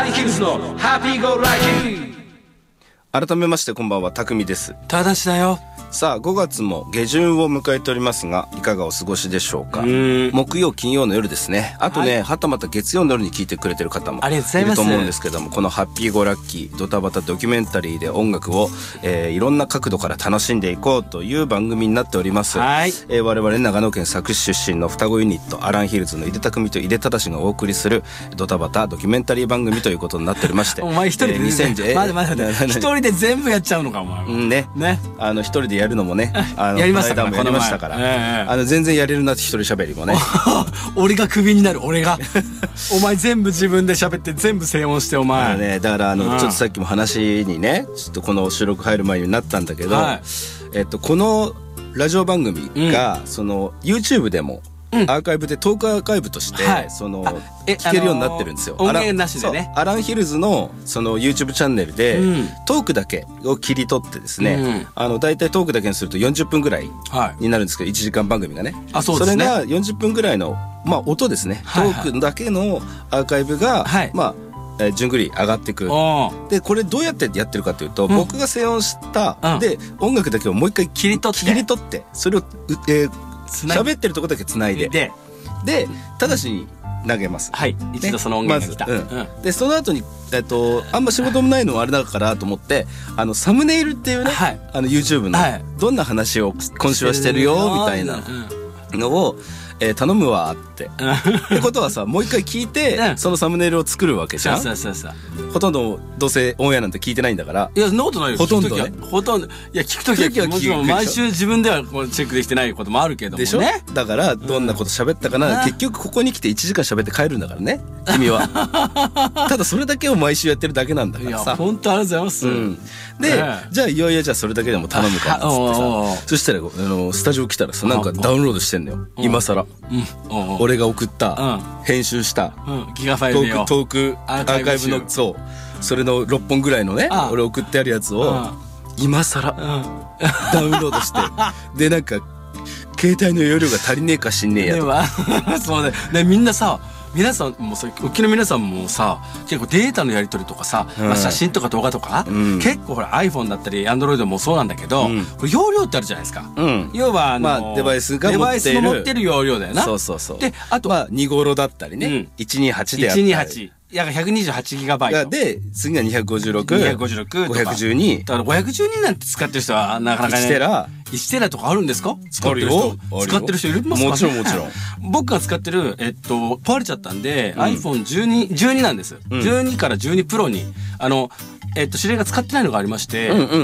ランヒルズのハッピーゴーライフ。 改めましてこんばんは、たくみです。 ただしだよ。 さあ5月も下旬を迎えておりますが、いかがお過ごしでしょうか。木曜金曜の夜ですね。あとね、はたまた月曜の夜に聞いてくれてる方もいると思うんですけども、このハッピーゴーラッキードタバタドキュメンタリーで音楽を、いろんな角度から楽しんでいこうという番組になっております。我々長野県佐久市出身の双子ユニットアランヒルズの井出匠と井出忠がお送りするドタバタドキュメンタリー番組ということになっておりまして、 お前一人で一人で全部やっちゃうのかお前は。 ね、一人でやるのもね、 やりましたから、 この間もやりましたから、全然やれるなって一人喋りもね俺がクビになる、俺がお前全部自分で喋って全部静音してお前ね。だからちょっとさっきも話にね、ちょっとこの収録入る前になったんだけど、このラジオ番組が、その YouTube でもアーカイブでトークアーカイブとして、その聞けるようになってるんですよ。 音源なしでね。 アランヒルズのその YouTube チャンネルで、トークだけを切り取ってですね、だいたいトークだけにすると40分ぐらいになるんですけど、1時間番組がね。それが40分ぐらいの音ですね。トークだけのアーカイブが順繰り上がっていく。でこれどうやってやってるかというと、僕が静音したで音楽だけをもう一回切り取ってそれを喋ってるとこだけつないで、ただしに投げます。 一度その音源が来た。 でその後にあんま仕事もないのはあれだからと思って、サムネイルっていうね、YouTube のどんな話を今週はしてるよみたいなのを頼むわってってことはさ、もう一回聞いてそのサムネイルを作るわけじゃん。ほとんどどうせオンエアなんて聞いてないんだから。 いやそんなことないよ。 ほとんどね。 いや聞くときはもちろん毎週自分ではチェックできてないこともあるけどもね。 でしょ。だからどんなこと喋ったかな、結局ここに来て1時間喋って帰るんだからね、君はただそれだけを毎週やってるだけなんだからさ。 いや本当ありがとうございます。 でじゃあいよいよじゃあそれだけでも頼むからっつってさ、そしたらスタジオ来たらさ、なんかダウンロードしてんのよ今更。俺が送った編集したギガファイルよトークアーカイブのそれの6本ぐらいのね、俺送ってあるやつを今更ダウンロードしてでなんか携帯の容量が足りねえかしんねえやと。 そうね。みんなさ、皆さんもさ、おっきの皆さんもさ、結構データのやり取りとかさ、写真とか動画とか、結構ほら iPhone だったり Android もそうなんだけど、これ容量ってあるじゃないですか。要はデバイスが持ってる容量だよな。 そうで、あと 2頃だったりね、128であったり 128128ギガバイトで、次が256、512。 だから512なんて使ってる人はなかなかね。1テラとかあるんですか？使ってる人いるますか？ もちろんもちろん。 僕が使ってる壊れちゃったんで iPhone12 なんです。12から12プロに知り合いが使ってないのがありまして、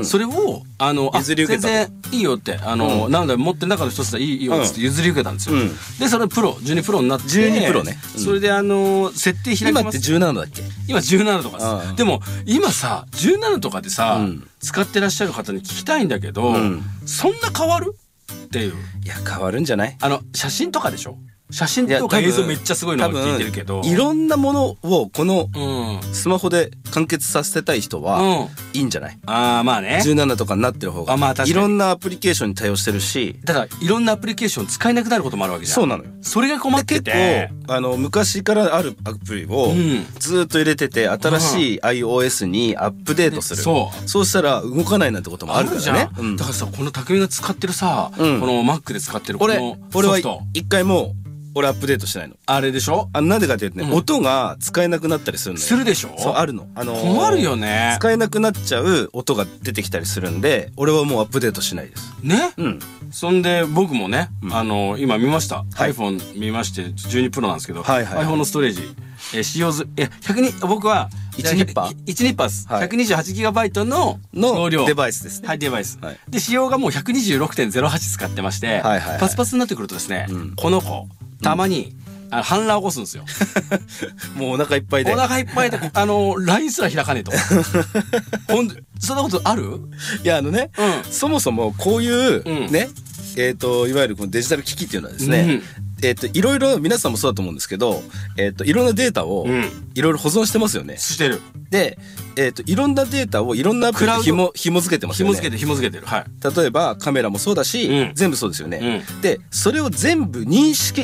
それを譲り受けた。 全然いいよって、なので持ってる中の一つでいいよって言って譲り受けたんですよ。でそれ12プロになって、 12プロね。 それで設定開きます。 今って17だっけ？ 今17とかです。でも今さ17とかでさ使ってらっしゃる方に聞きたいんだけど、そんな変わるっていう。 いや変わるんじゃない？ 写真とかでしょ。写真とか映像めっちゃすごいのが聞いてるけど、 いろんなものをこのスマホで完結させたい人はいいんじゃない？ まあね。 17とかになってる方がいろんなアプリケーションに対応してるし、 ただいろんなアプリケーション使えなくなることもあるわけじゃん。 そうなのよ。 それが困ってて、 結構昔からあるアプリをずっと入れてて、新しい iOS にアップデートする。そうしたら動かないなんてこともあるからね。 だからさ、この匠が使ってるさ、この Mac で使ってるこのソフト、 俺は一回も俺アップデートしてないの。 あれでしょ？ なんでかっていうとね、音が使えなくなったりするのよ。 するでしょ？ そう、あるの。 困るよね。 使えなくなっちゃう音が出てきたりするんで、俺はもうアップデートしないです。 ね？そんで僕もね、今見ました。iPhone 見まして12プロなんですけど、iPhone のストレージ、使用僕は 1ニッパー 1ニッパーです。128ギガバイトの容量デバイスですね。 デバイス。で使用がもう 126.08 使ってまして、パツパツになってくるとですね、この子たまに反乱起こすんですよ。 もうお腹いっぱいで。 お腹いっぱいで、LINE すら開かねえと。そんなことある？ いやそもそもこういうね、いわゆるこのデジタル機器っていうのはですね、いろいろ皆さんもそうだと思うんですけど、いろんなデータをいろいろ保存してますよね。 してる。 で、いろんなデータをいろんなアプリで紐付けてますよね。 紐付けてる。 例えばカメラもそうだし、全部そうですよね。で、それを全部認識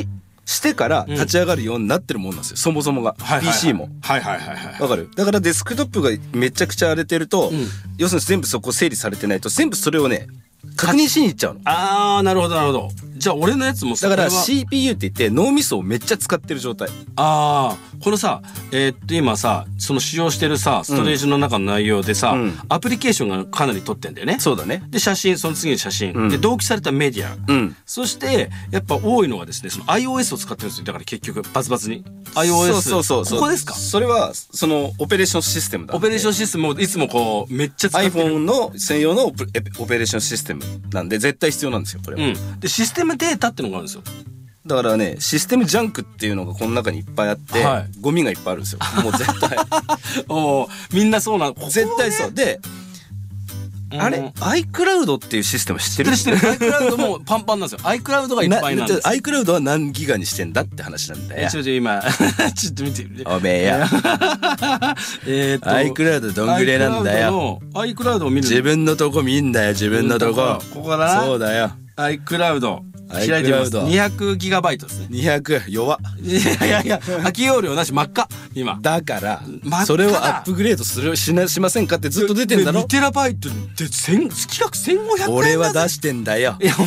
してから立ち上がるようになってるもんなんですよ、そもそもが。PC も。わかる？だからデスクトップがめちゃくちゃ荒れてると、要するに全部そこ整理されてないと、全部それをね、確認しに行っちゃうの。 ああ、なるほどなるほど。じゃあ俺のやつもだから CPU って言って脳みそをめっちゃ使ってる状態。 ああ、このさ、今さ、その使用してるさ、ストレージの中の内容でさ、アプリケーションがかなり取ってんだよね。 そうだね。 で、写真、その次に写真。で、同期されたメディア。そして、やっぱ多いのはですね、その iOS を使ってるんですよ。だから結局、バツバツに。iOS。そう。ここですか？ それは、その、オペレーションシステムだ。 オペレーションシステムをいつもこう、めっちゃ使ってる。 iPhone の専用のオペレーションシステムなんで、絶対必要なんですよ、これは。 で、システムデータってのがあるんですよ。 だからね、システムジャンクっていうのがこの中にいっぱいあって、ゴミがいっぱいあるんですよ。もう絶対。 みんなそうなの。 絶対そう。で、あれ iCloud っていうシステム知ってる？ 知ってる。iCloud もパンパンなんですよ。iCloud がいっぱいなんです。 iCloud は何ギガにしてんだって話なんだよ。 ちょっと今、ちょっと見てみて。 おめえや。iCloud どんぐらいなんだよ。 iCloud を見る。 自分のとこ見んだよ、自分のとこ。 ここだな。 そうだよ。 iCloud。開いてます。200ギガバイトですね。 200、弱っ。 いや、空き容量なし、真っ赤。今。 だから、それをアップグレードしませんかってずっと出てんだろ。 2テラバイトで企画1500円。 俺は出してんだよ。いや、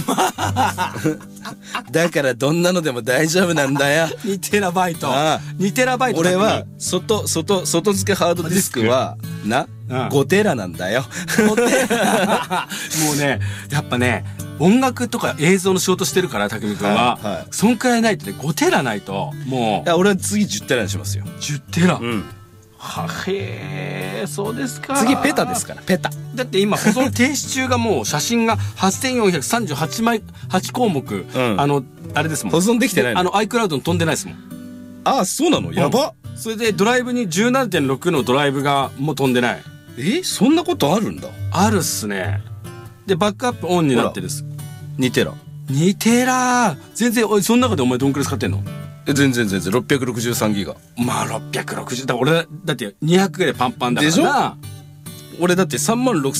だからどんなのでも大丈夫なんだよ。 2テラバイト。2テラバイト。 俺は、外付けハードディスクは、5テラなんだよ。 もうね、やっぱね、音楽とか映像の仕事してるから、たくみくんは。そんくらいないとね、5テラないと、もう。 いや、俺は次10テラにしますよ。 10テラ？へえ、そうですか。 次ペタですから、ペタ。 だって今保存停止中がもう写真が8438枚、8項目、あれですもん。 保存できてないの ？iCloud に飛んでないですもん。 ああ、そうなの？やば。 それでドライブに 17.6 のドライブがもう飛んでない。 そんなことあるんだ。 あるっすね。で、バックアップオンになってるっす。 2テラ。 2テラ全然、その中でお前どんくらい使ってんの？ 全然。663ギガ。 まあ、660。だ俺、だって200ぐらいパンパンだからな。でしょ？ 俺だって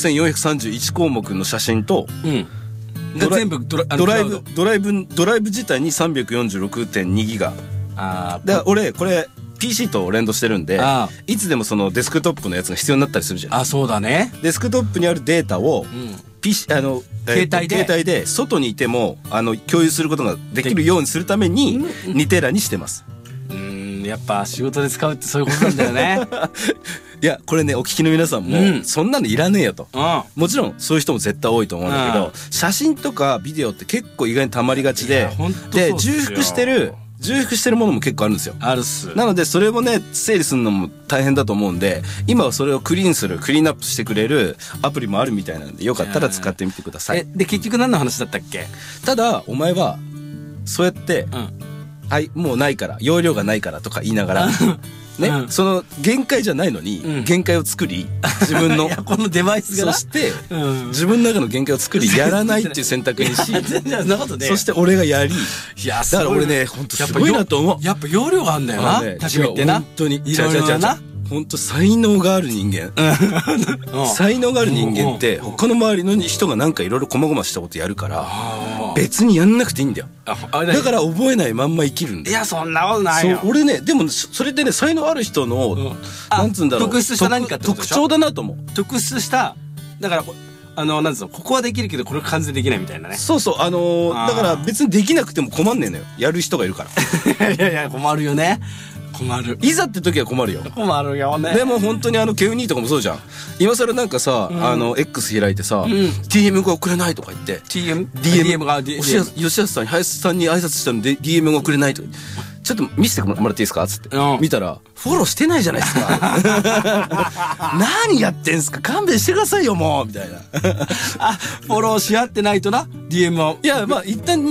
36,431項目の写真と、 全部ドライブ自体に 346.2 ギガ。だから俺、これ、PC と連動してるんで、いつでもそのデスクトップのやつが必要になったりするじゃん。 そうだね。 デスクトップにあるデータを、携帯で外にいても共有することができるようにするために2テラにしてます。 やっぱ仕事で使うってそういうことなんだよね。 いや、これね、お聞きの皆さんも、そんなのいらねえよと。もちろん、そういう人も絶対多いと思うんだけど、写真とかビデオって結構意外に溜まりがちで、で、重複してるものも結構あるんですよ。 あるっす。 なので、それをね、整理するのも大変だと思うんで、今はそれをクリーンアップしてくれるアプリもあるみたいなので、よかったら使ってみてください。 で、結局何の話だったっけ？ ただ、お前は、そうやって、もうないから、容量がないからとか言いながら、ね、その限界じゃないのに、限界を作り、自分のこのデバイスがそして、自分の中の限界を作り、やらないっていう選択にし、そして俺がやり、だから俺ね、本当すごいなと思う。 やっぱ容量があんだよな、 本当に。本当才能がある人間。才能がある人間って、他の周りの人がなんかいろいろ細々したことやるから、別にやんなくていいんだよ。だから覚えないまんま生きるんだよ。 いや、そんなことないよ。 俺ね、でもそれってね、才能ある人の、なんつうんだろう。 特質した何かってことでしょ？ 特徴だなと思う。 特質した、だから、なんつうの、ここはできるけど、これは完全できないみたいなね。 そう。だから別にできなくても困んねえのよ。やる人がいるから。 いや、困るよね。困る。 いざって時は困るよ。 困るよね。 でも本当にケウニーとかもそうじゃん。今更なんかさ、X 開いてさ、DM が送れないとか言って。 DM が、 吉安さん、林さんに挨拶したので DM が送れないとか。ちょっと見せてもらっていいですかつって。見たら、フォローしてないじゃないですか。何やってんすか勘弁してくださいよ、もうみたいな。 フォローし合ってないとな、DM を。 いや、まあ、一旦